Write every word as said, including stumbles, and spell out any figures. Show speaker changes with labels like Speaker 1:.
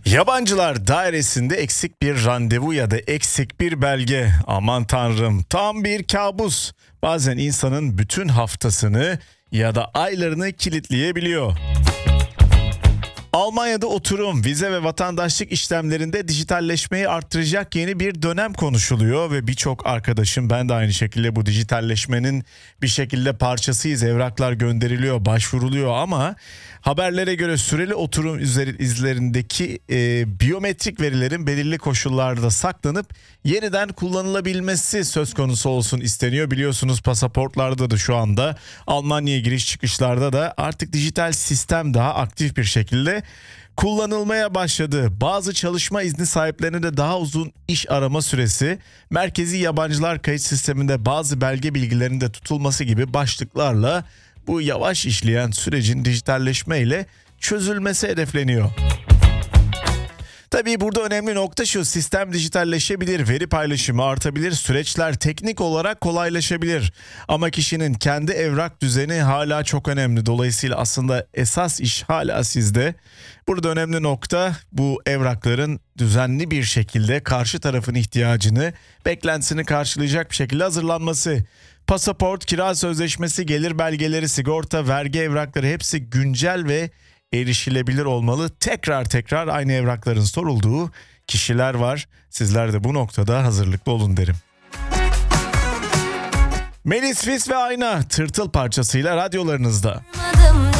Speaker 1: Yabancılar dairesinde eksik bir randevu ya da eksik bir belge. Aman tanrım, tam bir kabus. Bazen insanın bütün haftasını ya da aylarını kilitleyebiliyor. Almanya'da oturum, vize ve vatandaşlık işlemlerinde dijitalleşmeyi arttıracak yeni bir dönem konuşuluyor ve birçok arkadaşım, ben de aynı şekilde bu dijitalleşmenin bir şekilde parçasıyız. Evraklar gönderiliyor, başvuruluyor ama haberlere göre süreli oturum izlerindeki e, biyometrik verilerin belirli koşullarda saklanıp yeniden kullanılabilmesi söz konusu olsun isteniyor. Biliyorsunuz pasaportlarda da şu anda Almanya'ya giriş çıkışlarda da artık dijital sistem daha aktif bir şekilde kullanılmaya başladı. Bazı çalışma izni sahiplerine de daha uzun iş arama süresi, merkezi yabancılar kayıt sisteminde bazı belge bilgilerinin de tutulması gibi başlıklarla bu yavaş işleyen sürecin dijitalleşmeyle çözülmesi hedefleniyor. Tabii burada önemli nokta şu: sistem dijitalleşebilir, veri paylaşımı artabilir, süreçler teknik olarak kolaylaşabilir. Ama kişinin kendi evrak düzeni hala çok önemli. Dolayısıyla aslında esas iş hala sizde. Burada önemli nokta bu evrakların düzenli bir şekilde karşı tarafın ihtiyacını, beklentisini karşılayacak bir şekilde hazırlanması. Pasaport, kira sözleşmesi, gelir belgeleri, sigorta, vergi evrakları hepsi güncel ve erişilebilir olmalı. Tekrar tekrar aynı evrakların sorulduğu kişiler var. Sizler de bu noktada hazırlıklı olun derim. Melis Fis ve Ayna, Tırtıl parçasıyla radyolarınızda.